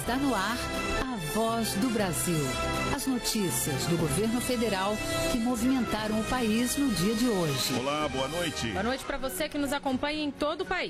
Está no ar a Voz do Brasil. As notícias do governo federal que movimentaram o país no dia de hoje. Olá, boa noite. Boa noite para você que nos acompanha em todo o país.